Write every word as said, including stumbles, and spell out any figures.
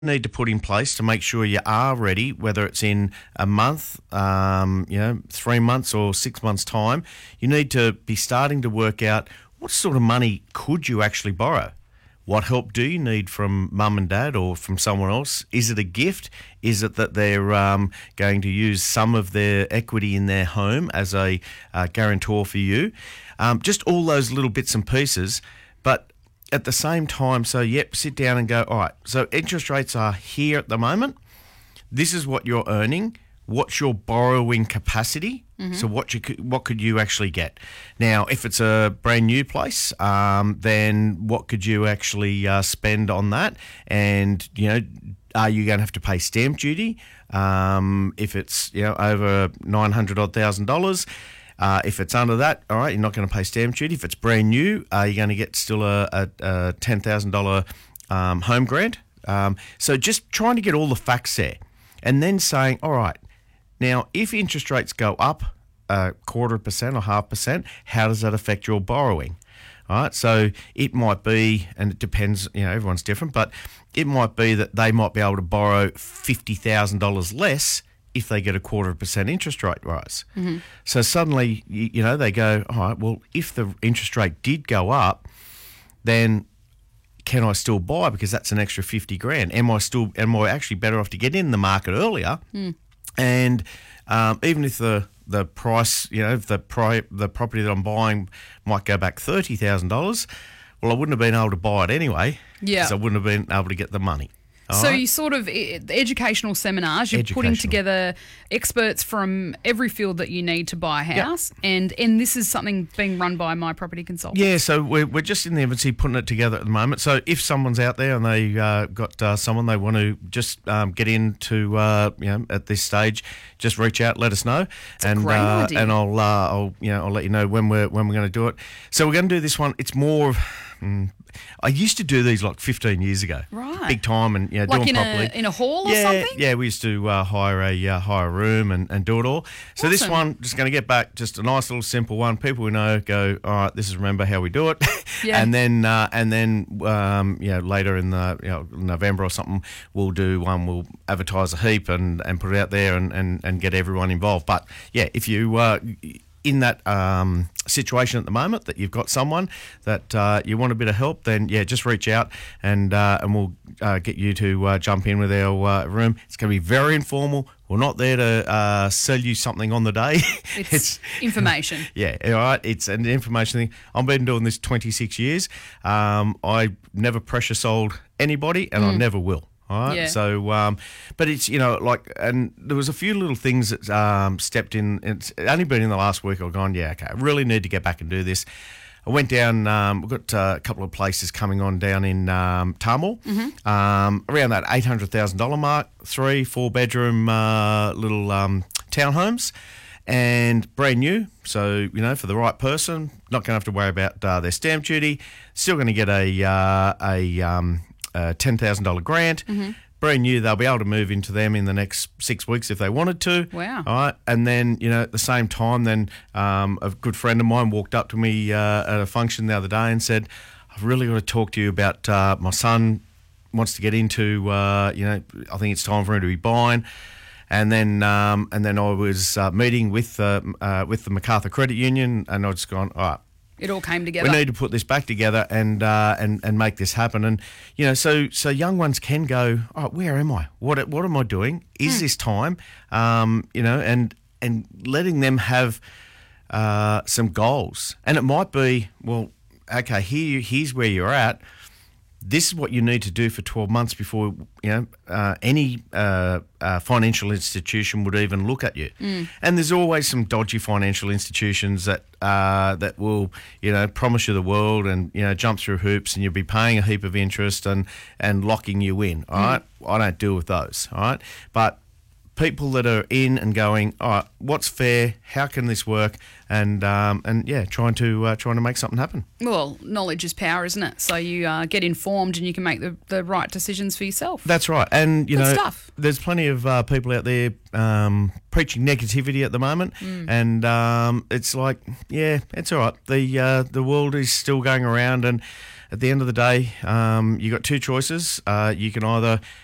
need to put in place to make sure you are ready, whether it's in a month, um, you know, three months or six months' time. You need to be starting to work out what sort of money could you actually borrow. What help do you need from mum and dad or from someone else? Is it a gift? Is it that they're um, going to use some of their equity in their home as a uh, guarantor for you? Um, just all those little bits and pieces. But at the same time, so yep, sit down and go, all right, so interest rates are here at the moment. This is what you're earning. What's your borrowing capacity? Mm-hmm. So what you could, what could you actually get? Now, if it's a brand new place, um, then what could you actually uh, spend on that? And, you know, are you going to have to pay stamp duty? Um, if it's, you know, over nine hundred odd thousand dollars. Uh, if it's under that, all right, you're not going to pay stamp duty. If it's brand new, uh, you're going to get still a, a, a ten thousand dollars um, home grant. Um, so just trying to get all the facts there and then saying, all right, now if interest rates go up a quarter of a percent or half percent, how does that affect your borrowing? All right, so it might be, and it depends, you know, everyone's different, but it might be that they might be able to borrow fifty thousand dollars less if they get a quarter of a percent interest rate rise. Mm-hmm. So suddenly, you, you know, they go, all right, well, if the interest rate did go up, then can I still buy because that's an extra fifty grand? Am I still, am I actually better off to get in the market earlier? Mm. And um, even if the, the price, you know, if the, pri- the property that I'm buying might go back thirty thousand dollars, well, I wouldn't have been able to buy it anyway. Yeah. Because I wouldn't have been able to get the money. So right. you sort of, the educational seminars, you're educational. putting together experts from every field that you need to buy a house, yep. and and this is something being run by My Property Consultant. Yeah, so we're, we're just in the infancy putting it together at the moment. So if someone's out there and they uh, got uh, someone they want to just um, get into, uh, you know, at this stage, just reach out, let us know, it's and a great uh, idea. and I'll uh, I'll you know I'll let you know when we're when we're going to do it. So we're going to do this one. It's more of. Mm, I used to do these like fifteen years ago, right? Big time, and you know, like doing in properly. a in a hall or yeah, something. Yeah, we used to uh, hire a uh, hire a room and, and do it all. So awesome. This one, just going to get back, just a nice little simple one. People we know go, all right, this is remember how we do it, yeah. and then uh, and then um, you know later in the you know November or something, we'll do one. We'll advertise a heap and, and put it out there and, and, and get everyone involved. But yeah, if you uh, in that um, situation at the moment that you've got someone that uh, you want a bit of help, then yeah, just reach out and uh, and we'll uh, get you to uh, jump in with our uh, room. It's going to be very informal. We're not there to uh, sell you something on the day. It's, it's information. Yeah, all right. It's an information thing. I've been doing this twenty-six years. Um, I never pressure sold anybody, and mm. I never will. All right. Yeah. So, um, but it's, you know, like, and there was a few little things that um, stepped in. It's only been in the last week I've gone, yeah, okay, I really need to get back and do this. I went down, um, we've got uh, a couple of places coming on down in um, Tamil, mm-hmm. um, around that eight hundred thousand dollars mark, three, four bedroom uh, little um, townhomes. And brand new, so, you know, for the right person, not going to have to worry about uh, their stamp duty, still going to get a, uh, a, um, a ten thousand dollars grant, mm-hmm. brand new. They'll be able to move into them in the next six weeks if they wanted to. Wow. All right. And then, you know, at the same time, then um, a good friend of mine walked up to me uh, at a function the other day and said, I've really got to talk to you about uh, my son wants to get into, uh, you know, I think it's time for him to be buying. And then, um, and then I was uh, meeting with uh, uh, with the Macarthur Credit Union, and I just gone, all right. It all came together. We need to put this back together and uh, and and make this happen. And you know, so so young ones can go, oh, where am I? What what am I doing? Is mm. this time? Um, you know, and and letting them have uh, some goals. And it might be, well, okay, here here's where you're at. This is what you need to do for twelve months before, you know, uh, any uh, uh, financial institution would even look at you. Mm. And there's always some dodgy financial institutions that uh, that will, you know, promise you the world and, you know, jump through hoops and you'll be paying a heap of interest and, and locking you in, all mm. right? I don't deal with those, all right? But people that are in and going, all right, what's fair? How can this work? And and and yeah, trying to uh, trying to make something happen. Well, knowledge is power, isn't it? So you uh, get informed and you can make the, the right decisions for yourself. That's right. And you Good know, stuff. There's plenty of uh, people out there um, preaching negativity at the moment, mm. and um, it's like, yeah, it's all right. The uh, the world is still going around, and at the end of the day, um, you got two choices. Uh, you can either